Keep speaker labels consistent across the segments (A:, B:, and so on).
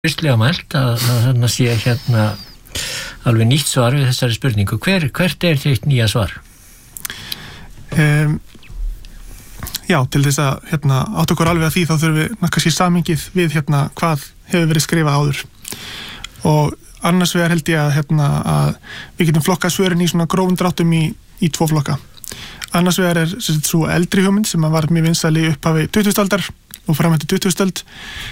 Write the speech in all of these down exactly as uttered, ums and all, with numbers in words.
A: Vistlega mælt að, að þarna sé hérna alveg nýtt svar við þessari spurningu. Hver, hvert er þitt nýja svar?
B: Um, já, til þess að hérna, átt okkur alveg að því þá þurfum við kannski samhengið við hérna, hvað hefur verið skrifað áður. Og annars vegar held ég að, hérna, að við getum flokkað svörin í svona grófum dráttum í, í tvo flokka. Annars vegar er svo eldri hugmynd sem var mjög vinsæl í upphafi tuttugustu aldar og fram eftir tuttugustu öld.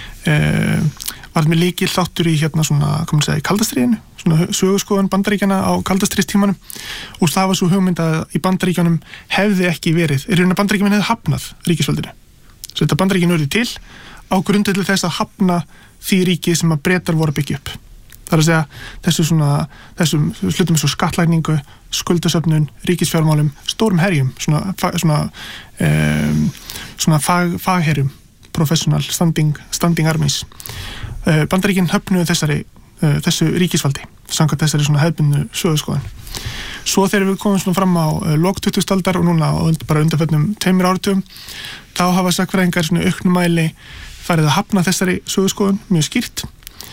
B: Um, var með líkil þáttur í hérna svona, hvað maður segja, í kaldastríðinu, svona söguskoðun Bandaríkjanna á kaldastríðstímanum og það var svo hugmynd að í Bandaríkjanum hefði ekki verið, er hérna Bandaríkjamenn hefði hafnað ríkisvaldinu. Svo þetta Bandaríkjan urðu til á grundvelli þess að hafna því ríki sem að Bretar voru að byggja upp. Það er að segja þessu svona, þessum hlutum eins og skattlækningu, skuldasöfnun, ríkisfjármálum, stórum herjum, svona, svona, um, svona fag, fagherjum, professional standing, standing armies. Uh, Bandaríkin höfnuðu þessari, uh, þessu ríkisvaldi, samkvæmt þessari svona hefðbundnu söguskoðun. Svo þegar við komum svona fram á uh, lok tuttugustu aldar og núna og bara undanförnum tveimur áratugum, þá hafa sagnfræðingar svona auknum mæli farið að hafna þessari söguskoðun mjög skýrt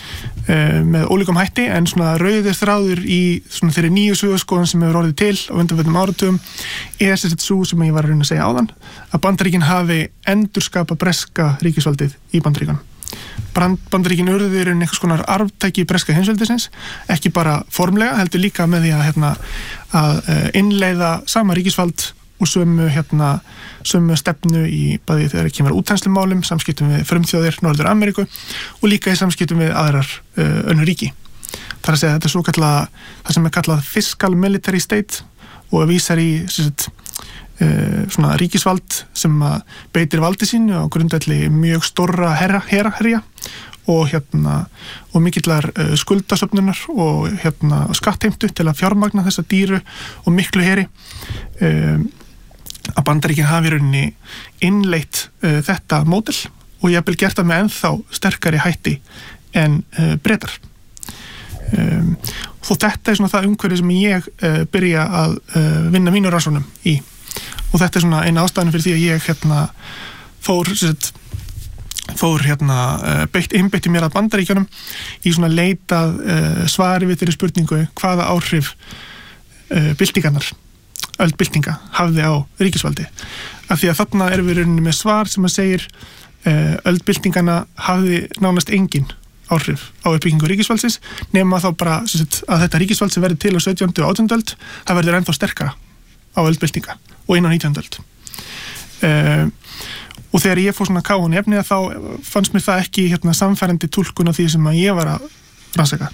B: uh, með ólíkum hætti, en svona rauður þráður í svona þeirri nýju söguskoðun sem hefur orðið til á undanförnum áratugum er þess að sú sem ég var að reyna að segja áðan, að Bandaríkin hafi endurskapað breska ríkisvaldið í Bandaríkjunum. Bandaríkin urðu í rauninni einhvers konar arftæki breska heimsveldisins, ekki bara formlega, heldur líka með því að, hérna, að innleiða sama ríkisvald og sömu, hérna, sömu stefnu í bæði þegar kemur útþenslumálum, samskiptum við frumþjóðir Norður Ameríku og líka í samskiptum við aðrar uh, önnur ríki. Það er að segja þetta er svo kallað, það sem er kallað fiscal military state og vísar í sem sagt, Uh, svona ríkisvald sem að beitir valdi sínu á grundvelli mjög stórra herra, herra, herja og hérna og mikillar uh, skuldasöfnunar og hérna skattheimtu til að fjármagna þessa dýru og miklu heri uh, að Bandaríkin hafi í rauninni innleitt uh, þetta módel og ég hef vel gert það með ennþá sterkari hætti en uh, Bretar. Um, og þetta er svona það umhverfi sem ég uh, byrja að uh, vinna mínu rannsóknum í. Og þetta er svona eina ástæðan fyrir því að ég hérna fór, sett, fór hérna beitt, einbeitti mér að Bandaríkjunum í svona leitað uh, svari við þeirri spurningu hvaða áhrif uh, byltingarnar, öldbyltinga hafði á ríkisvaldi. Af því að þarna erum við rauninni með svar sem að segir uh, öldbyltingarna hafði nánast engin áhrif á uppbyggingu ríkisvaldsins nema þá bara sett, að þetta ríkisvald sem verður til á sautjándu og átjándu öld það verður ennþá sterkara á öldbyltinga og inn á nítjándu öld. Uh, og þegar ég fór svona káun í efnið þá fannst mér það ekki hérna, samfærandi túlkun á því sem að ég var að rannsaka.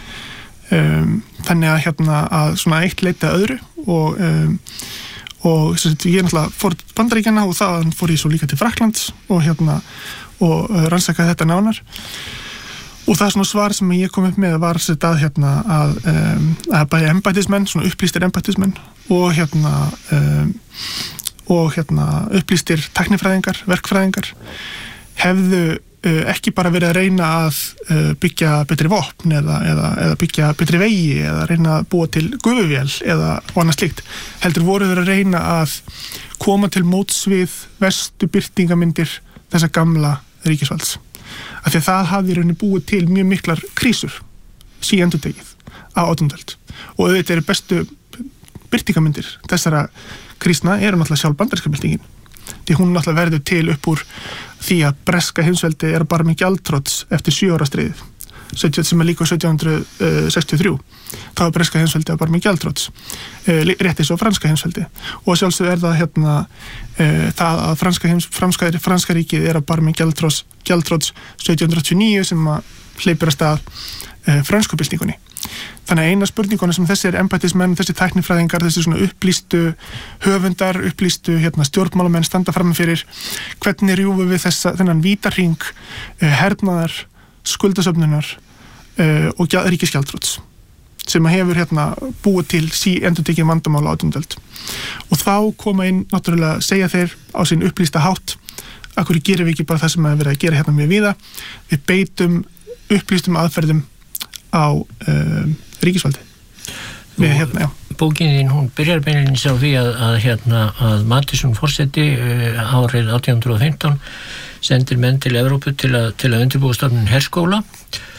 B: Um, þannig að, hérna, að svona eitt leita öðru og, um, og sagt, ég náttúrulega fór til Bandaríkjanna og þaðan fór ég svo líka til Frakklands og, hérna, og uh, rannsakaði þetta nánar. Og það svona svar sem ég kom upp með var sett að hérna að, um, að bæði embættismenn, svona upplýstir embættismenn og hérna um, og hérna upplýstir tæknifræðingar, verkfræðingar hefðu uh, ekki bara verið að reyna að uh, byggja betri vopn eða, eða, eða byggja betri vegi eða reyna að búa til gufuvél eða annað slíkt. Heldur voru þeir að reyna að koma til móts við verstu birtingamyndir þessa gamla ríkisvalds. Af því að það hafði í rauninni búið til mjög miklar krísur síendurtekið á átjándu öld og auðvitað eru bestu birtingamyndir þessara krísna eru náttúrulega sjálf bandaríska byltingin því hún náttúrulega verður til upp úr því að breska heimsveldi er bara með gjaldþrots eftir sjö ára stríðið sem er líka sautján hundruð sextíu og þrjú þá er breska heimsveldi bara með gjaldþrots rétt eins og franska heimsveldi og sjálfsög er það hérna það að franska, heims, franska, franska ríkið er bara með gjaldþrots, gjaldþrots sautján hundruð áttatíu og níu sem að hleypir að stað fransku byltingunni. Þannig að eina spurningunni sem þessir embættismenn, þessi tæknifræðingar, þessi svona upplýstu höfundar, upplýstu hérna, stjórnmálamenn standa fram fyrir hvernig rjúfum við þessa, þennan vítarhring hernaðar skuldasöfnunar uh, og ríkisgjaldþrots sem að hefur hérna búið til sí endurtekið vandamál á átjándu öld. Og þá koma inn náttúrulega segja þeir á sín upplýsta hátt að hverju gerum við ekki bara það sem að vera að gera hérna mjög víða. Við beitum upplýstum aðferðum á uh, ríkisvaldi. Við, hérna,
A: bókin þín, hún byrjar beinlínis á því að, að, hérna, að Mattisson forseti uh, árið átján hundruð og fimmtán sendir menn til Evrópu til að, til að undirbúa stofnun herskóla